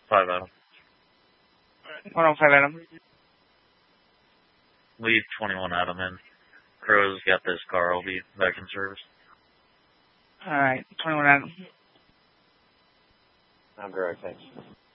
5 Adam. 105 Adam. Leave 21 Adam in. Crow's got this car. I'll be back in service. Alright, 21 Adam. I'll be right back.